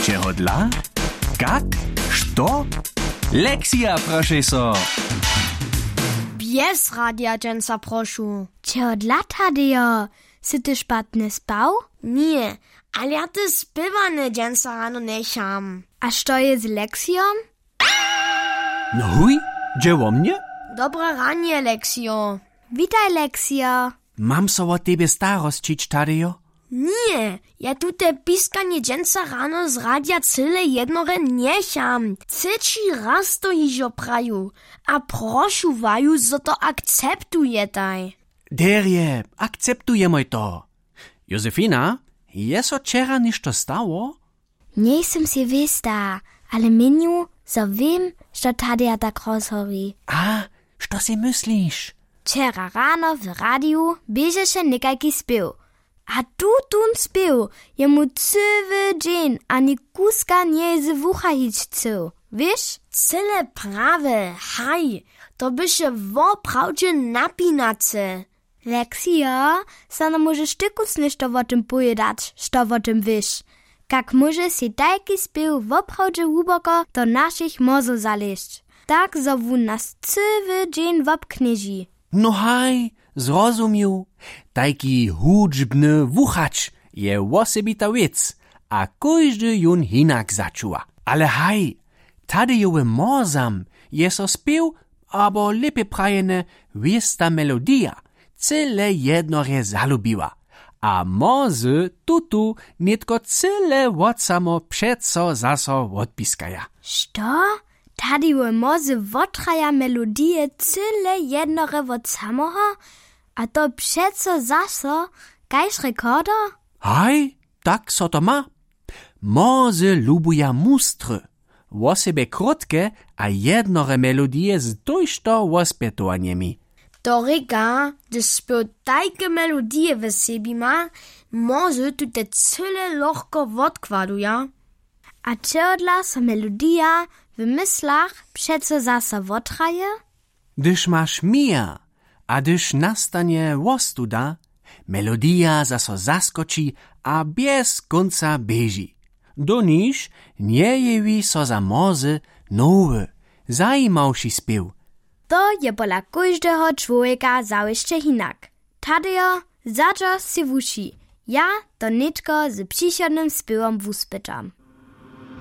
Čeho dla? Kak? Što? Lekcja, proszę so. Bez radia dżęca proszu. Čeho dla Tadejo? Si ty špatne spał? Nie, ale ja ty spywane dżęca rano necham. A što je z lekcją? No huj, dzieło mnie? Dobre ranie, Leksio. Witaj, Leksio. Mam so o tebe staroscić, Tadejo? Nie, ja tu te piskanie dżęca rano z radia cyle jednore necham. Trzeci raz to hižo praju. A proszu waju, zo to akceptujetaj. Derje, akceptujemy to. Józefina, je so wczera ništo stało? Nie jestem si wista, ale meniu, zo wiem, że Tadeja tak rozhorí. A, što si myślisz? Wczera rano w radiu bieže się nekajki spiew. A tun spiew jemu cywy dzień, ani kuska nie z wucha hić cył. Wiesz? Cyle prawe, haj, to by się woprawdzie napinace. Leksio, sana możesz ty kuc ništo o tym pojedać, što o tym wiesz. Kak może si tajki spiew woprawdzie głęboko do naszych mozł zaleźć. Tak zowu nas cywy dzień wopknieži. No haj, zrozumiał. Tajki hudźbny wuchacz je osobita wiec, a każdy jun hinak začuwa. Ale haj, Tadejowy mozam je so spiew, abo lepiej prajene wiesta melodia, cyle jednore zalubiła. A mozy tutu nitko cyle od samo przeco zaso odpiskaja. Što? Tadejowy mozy wotraja melodie cyle jednore od samoho? A to przeco zaso kajś rekorder? Haj, tak so to ma. Mozy lubuja mustry. O sebe krótkie a jednore melodie z dojšto ospětovanjemi. To reka, gdy spiew tajke melodie w sebi ma, może tu te cyle lohko odkładuja. A čehodla so melodia w myslach przeco zaso wotraje? Gdyż masz mija, a gdyż nastanie wostuda, melodia zaso zaskoči a bez konca beži. Do niż nie jewi so za mozy nowy, zajimawszy spiew. To je pola każdego człowieka załyszcze hinak. Tadejo, zadżo si wuši. Ja to nitko z przychodnym spiewom wuspytam.